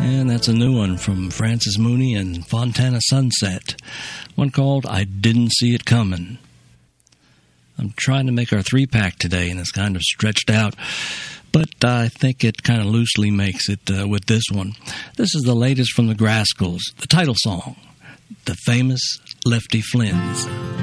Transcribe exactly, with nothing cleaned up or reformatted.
And that's a new one from Francis Mooney and Fontana Sunset. One called I Didn't See It Coming. I'm trying to make our three-pack today, and it's kind of stretched out, but I think it kind of loosely makes it uh, with this one. This is the latest from the Grascals, the title song, The Famous Lefty Flynn's.